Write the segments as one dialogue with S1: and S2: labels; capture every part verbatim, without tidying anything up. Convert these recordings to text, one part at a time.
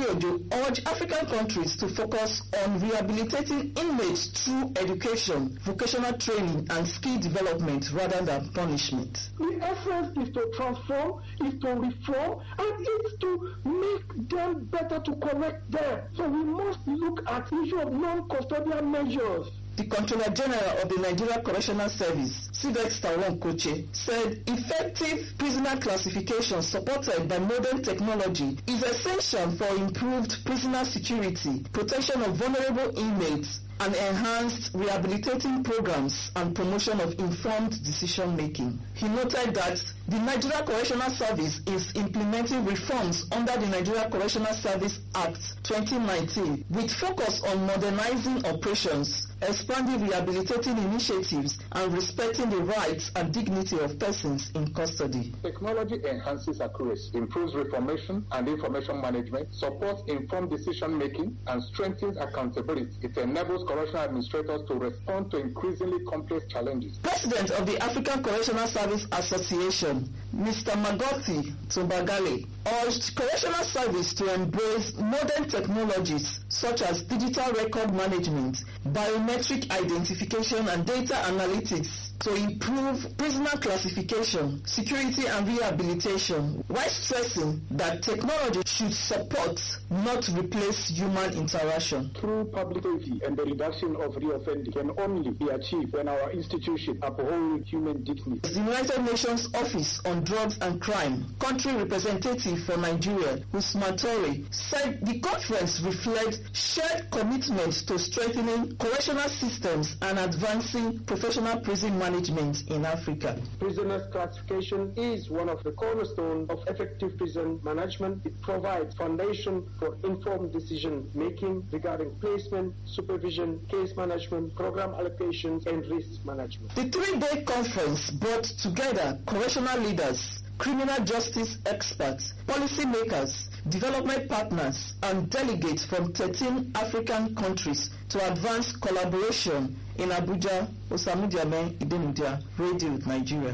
S1: Adeojo urged African countries to focus on rehabilitating inmates through education, vocational training, and skill development rather than punishment.
S2: The essence is to transform, is to reform, and it's to make them better, to correct them. So we must look at the issue of non-custodial measures.
S1: The Controller General of the Nigeria Correctional Service, Sylvester Nwokoche, said effective prisoner classification supported by modern technology is essential for improved prisoner security, protection of vulnerable inmates, and enhanced rehabilitating programs and promotion of informed decision-making. He noted that the Nigeria Correctional Service is implementing reforms under the Nigeria Correctional Service Act twenty nineteen with focus on modernizing operations, expanding rehabilitating initiatives, and respecting the rights and dignity of persons in custody.
S3: Technology enhances accuracy, improves reformation and information management, supports informed decision-making, and strengthens accountability. It enables correctional administrators to respond to increasingly complex challenges.
S1: President of the African Correctional Service Association, Mister Magothi Tobagale, urged correctional service to embrace modern technologies such as digital record management, biometric identification, and data analytics to improve prisoner classification, security, and rehabilitation, while stressing that technology should support, not replace, human interaction.
S2: True public safety and the reduction of reoffending can only be achieved when our institutions uphold human dignity.
S1: The United Nations Office on Drugs and Crime, country representative for Nigeria, Usman Tori, said the conference reflects shared commitment to strengthening correctional systems and advancing professional prison management in Africa.
S2: Prisoners classification is one of the cornerstones of effective prison management. It provides foundation for informed decision making regarding placement, supervision, case management, program allocations, and risk management.
S1: The three-day conference brought together correctional leaders, criminal justice experts, policymakers, development partners, and delegates from thirteen African countries to advance collaboration in Abuja. Osamudiame Idemudia, Radio Nigeria.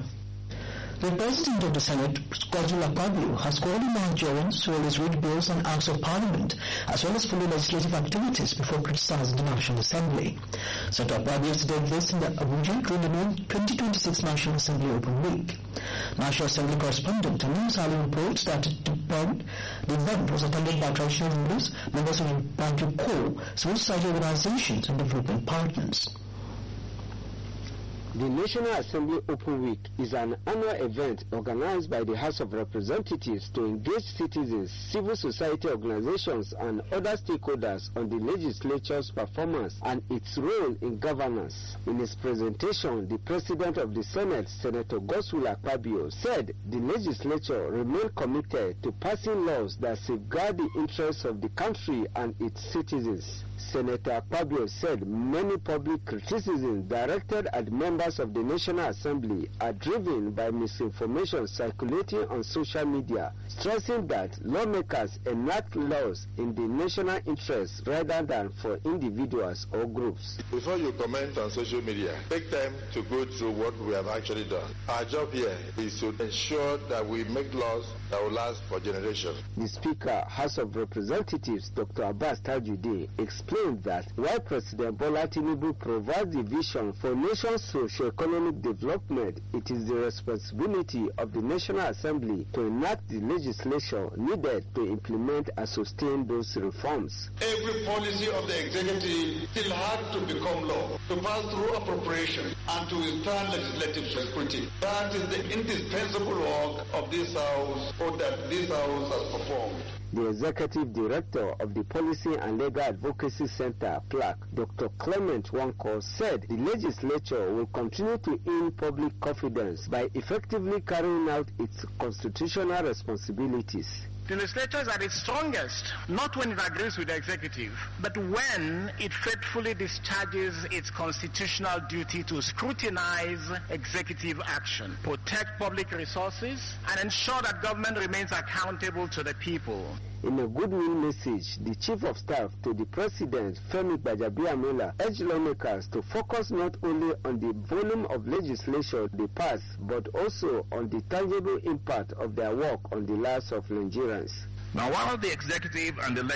S4: The President of the Senate, Godswill Akpabio, has called on Nigerians to always read bills and acts of Parliament, as well as follow legislative activities before criticizing the National Assembly. Senator Akpabio stated this in the Abuja during the twenty twenty-six National Assembly Open Week. National Assembly correspondent Amin Sali reports that the event, the event was attended by traditional rulers, members of the Bantu Corps, civil society organizations, and development partners.
S5: The National Assembly Open Week is an annual event organized by the House of Representatives to engage citizens, civil society organizations, and other stakeholders on the legislature's performance and its role in governance. In his presentation, the President of the Senate, Senator Godswill Akpabio, said the legislature remained committed to passing laws that safeguard the interests of the country and its citizens. Senator Akpabio said many public criticisms directed at members of the National Assembly are driven by misinformation circulating on social media, stressing that lawmakers enact laws in the national interest rather than for individuals or groups.
S6: Before you comment on social media, take time to go through what we have actually done. Our job here is to ensure that we make laws that will last for generations.
S5: The Speaker, House of Representatives, Doctor Abbas Tajuddin, explained that while President Bola Tinubu provides the vision for nation's socio-economic development, it is the responsibility of the National Assembly to enact the legislation needed to implement and sustain those reforms.
S7: Every policy of the executive still had to become law, to pass through appropriation, and to withstand legislative scrutiny. That is the indispensable work of this House, or that this House has performed.
S5: The Executive Director of the Policy and Legal Advocacy Center, P L A C, Doctor Clement Wanko, said the legislature will continue to earn public confidence by effectively carrying out its constitutional responsibilities.
S8: The legislature is at its strongest, not when it agrees with the executive, but when it faithfully discharges its constitutional duty to scrutinize executive action, protect public resources, and ensure that government remains accountable to the people.
S5: In a goodwill message, the Chief of Staff to the President, Femi Gbajabiamila, urged lawmakers to focus not only on the volume of legislation they pass, but also on the tangible impact of their work on the lives of Nigerians.
S8: Now, while the executive and the